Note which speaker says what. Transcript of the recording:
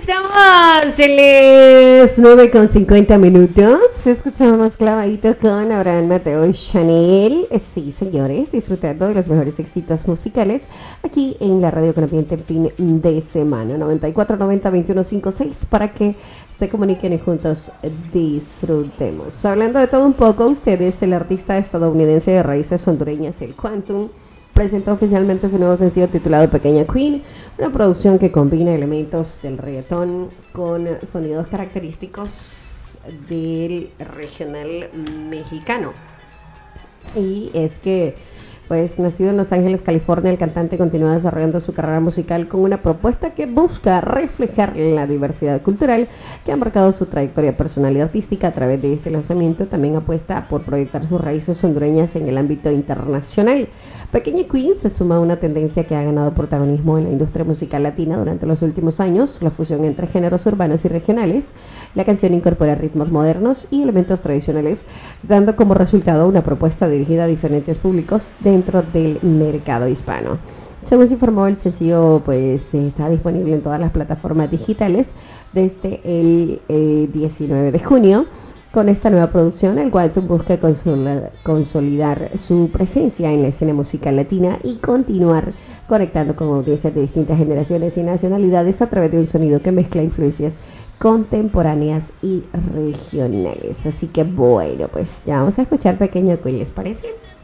Speaker 1: Estamos en las 9:50. Escuchamos clavadito con Abraham Mateo y Chanel. Sí, señores, disfrutando de los mejores éxitos musicales aquí en la radio con ambiente en fin de semana. 9490-2156 para que se comuniquen y juntos disfrutemos. Hablando de todo un poco, usted es el artista estadounidense de raíces hondureñas, el Quantum. Presentó oficialmente su nuevo sencillo titulado Pequeña Queen, una producción que combina elementos del reggaetón con sonidos característicos del regional mexicano. Y es que, pues, nacido en Los Ángeles, California, el cantante continúa desarrollando su carrera musical con una propuesta que busca reflejar la diversidad cultural que ha marcado su trayectoria personal y artística. A través de este lanzamiento también apuesta por proyectar sus raíces hondureñas en el ámbito internacional. Pequeña Queen se suma a una tendencia que ha ganado protagonismo en la industria musical latina durante los últimos años, la fusión entre géneros urbanos y regionales. La canción incorpora ritmos modernos y elementos tradicionales, dando como resultado una propuesta dirigida a diferentes públicos dentro del mercado hispano. Según se informó, el sencillo pues está disponible en todas las plataformas digitales desde el 19 de junio. Con esta nueva producción, el Quantum busca consolidar su presencia en la escena musical latina y continuar conectando con audiencias de distintas generaciones y nacionalidades a través de un sonido que mezcla influencias contemporáneas y regionales. Así que bueno, pues ya vamos a escuchar Pequeño Queen, ¿les parece?